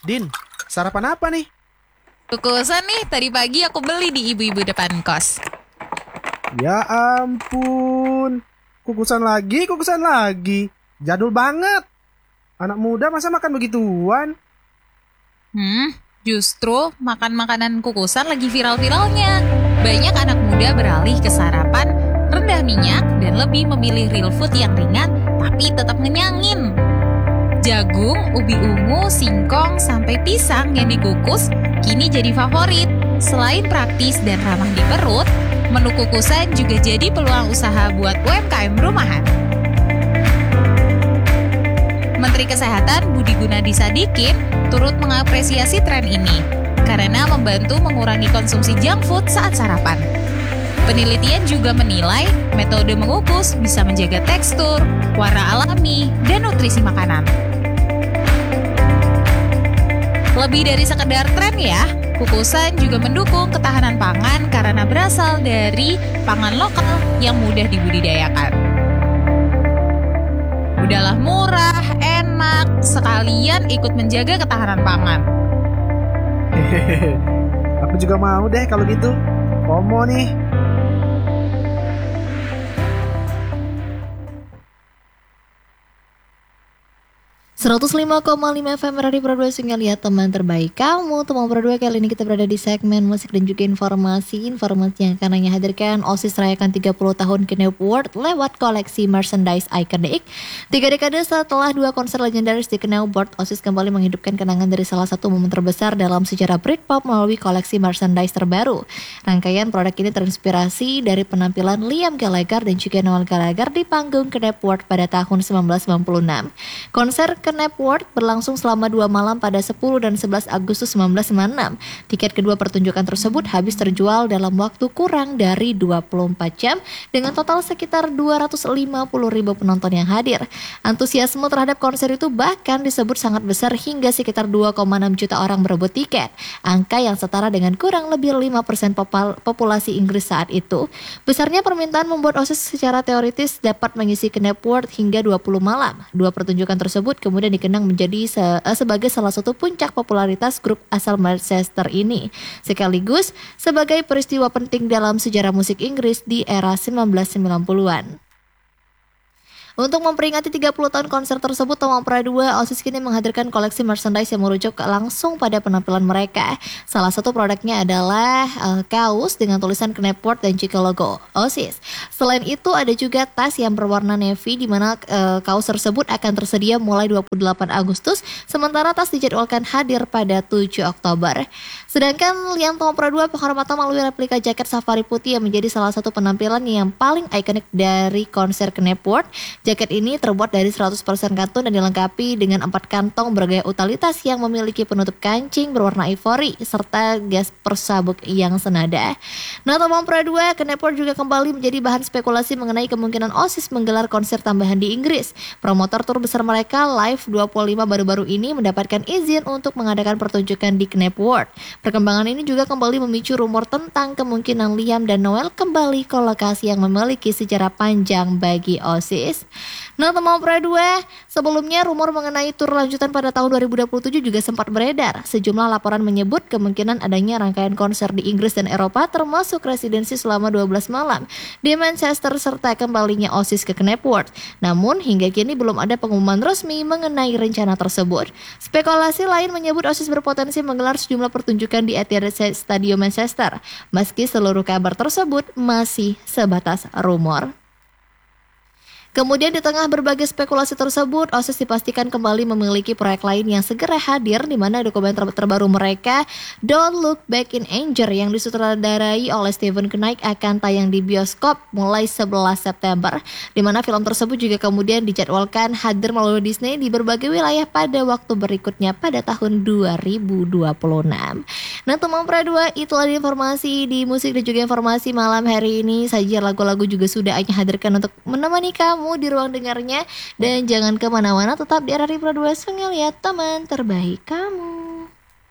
Din, sarapan apa nih? Kukusan nih, tadi pagi aku beli di ibu-ibu depan kos. Ya ampun, kukusan lagi. Jadul banget. Anak muda masa makan begituan? Justru makan makanan kukusan lagi viral-viralnya. Banyak anak muda beralih ke sarapan rendah minyak dan lebih memilih real food yang ringan tapi tetap ngenyangin. Jagung, ubi ungu, singkong, sampai pisang yang dikukus kini jadi favorit. Selain praktis dan ramah di perut, menu kukusan juga jadi peluang usaha buat UMKM rumahan. Menteri Kesehatan Budi Gunadi Sadikin turut mengapresiasi tren ini karena membantu mengurangi konsumsi junk food saat sarapan. Penelitian juga menilai metode mengukus bisa menjaga tekstur, warna alami, dan nutrisi makanan. Lebih dari sekedar tren ya, kukusan juga mendukung ketahanan pangan karena berasal dari pangan lokal yang mudah dibudidayakan. Udahlah murah, enak, sekalian ikut menjaga ketahanan pangan. Hehehe, aku juga mau deh kalau gitu. FOMO nih. .5 FM Radio Pro2 lihat teman terbaik kamu. Teman Pro2 kali ini kita berada di segmen musik dan juga informasi yang akan hanya hadirkan OSIS rayakan 30 tahun Knepp World lewat koleksi merchandise ikonik. 3 dekade setelah 2 konser legendaris di Knepp World, OSIS kembali menghidupkan kenangan dari salah satu momen terbesar dalam sejarah Britpop melalui koleksi merchandise terbaru. Rangkaian produk ini terinspirasi dari penampilan Liam Gallagher dan juga Noel Gallagher di panggung Knepp World pada tahun 1996. Konser Knepp World berlangsung selama 2 malam pada 10 dan 11 Agustus 1996. Tiket kedua pertunjukan tersebut habis terjual dalam waktu kurang dari 24 jam dengan total sekitar 250.000 penonton yang hadir. Antusiasme terhadap konser itu bahkan disebut sangat besar hingga sekitar 2,6 juta orang berebut tiket. Angka yang setara dengan kurang lebih 5% populasi Inggris saat itu. Besarnya permintaan membuat OSIS secara teoritis dapat mengisi Knepp World hingga 20 malam. 2 pertunjukan tersebut kemudian dikenang menjadi sebagai salah satu puncak popularitas grup asal Manchester ini, sekaligus sebagai peristiwa penting dalam sejarah musik Inggris di era 1990-an. Untuk memperingati 30 tahun konser tersebut, Tomang Pro2 OSIS kini menghadirkan koleksi merchandise yang merujuk langsung pada penampilan mereka. Salah satu produknya adalah kaos dengan tulisan Knepp World dan juga logo OSIS. Selain itu ada juga tas yang berwarna navy di mana kaos tersebut akan tersedia mulai 28 Agustus, sementara tas dijadwalkan hadir pada 7 Oktober. Sedangkan Liam Tomang Pro2 penghormatan melalui replika jaket safari putih yang menjadi salah satu penampilan yang paling ikonik dari konser Knepp World. Jaket ini terbuat dari 100% katun dan dilengkapi dengan 4 kantong bergaya utilitas yang memiliki penutup kancing berwarna ivory serta gas persabuk yang senada. Nah, Tomang Pro2, Knepp World juga kembali menjadi bahan spekulasi mengenai kemungkinan OSIS menggelar konser tambahan di Inggris. Promotor tur besar mereka Live 25 baru-baru ini mendapatkan izin untuk mengadakan pertunjukan di Knepp World. Perkembangan ini juga kembali memicu rumor tentang kemungkinan Liam dan Noel kembali ke lokasi yang memiliki sejarah panjang bagi OSIS. Nah, Tomang Pro2, sebelumnya rumor mengenai tur lanjutan pada tahun 2027 juga sempat beredar. Sejumlah laporan menyebut kemungkinan adanya rangkaian konser di Inggris dan Eropa termasuk residensi selama 12 malam di Manchester serta kembalinya OSIS ke Knepp World. Namun hingga kini belum ada pengumuman resmi mengenai rencana tersebut. Spekulasi lain menyebut OSIS berpotensi menggelar sejumlah pertunjukan di Etihad Stadium Manchester, meski seluruh kabar tersebut masih sebatas rumor. Kemudian di tengah berbagai spekulasi tersebut, OSIS dipastikan kembali memiliki proyek lain yang segera hadir, di mana dokumen terbaru mereka, Don't Look Back in Anger, yang disutradarai oleh Stephen Knight akan tayang di bioskop mulai 11 September, di mana film tersebut juga kemudian dijadwalkan hadir melalui Disney di berbagai wilayah pada waktu berikutnya pada tahun 2026. Nah, Tomang Pro2, itulah informasi di musik dan juga informasi malam hari ini. Saja lagu-lagu juga sudah Anya hadirkan untuk menemani kamu di ruang dengarnya. Dan jangan kemana-mana, tetap di RRI Pro2 lihat teman terbaik kamu.